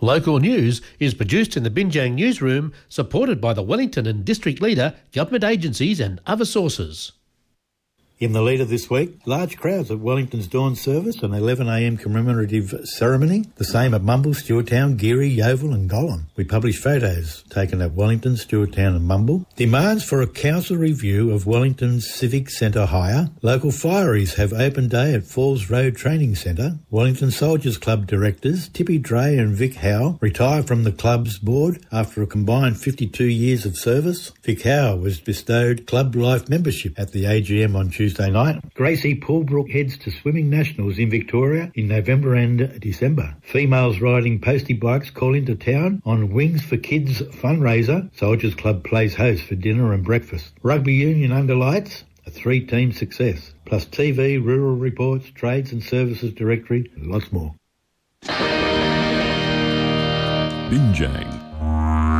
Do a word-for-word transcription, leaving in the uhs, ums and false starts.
Local news is produced in the Binjang newsroom, supported by the Wellington and District Leader, government agencies and other sources. In the leader this week, large crowds at Wellington's dawn service and eleven a m commemorative ceremony. The same at Mumble, Stewarttown, Geary, Yeovil and Gollum. We published photos taken at Wellington, Stewarttown and Mumble. Demands for a council review of Wellington's Civic Centre hire. Local fireys have open day at Falls Road Training Centre. Wellington Soldiers Club directors Tippy Dray and Vic Howe retire from the club's board after a combined fifty-two years of service. Vic Howe was bestowed Club Life membership at the A G M on Tuesday night. Gracie Paulbrook heads to Swimming Nationals in Victoria in November and December. Females riding postie bikes call into town on Wings for Kids fundraiser. Soldiers Club plays host for dinner and breakfast. Rugby Union Underlights, a three-team success. Plus T V, rural reports, trades and services directory, and lots more. Binjang.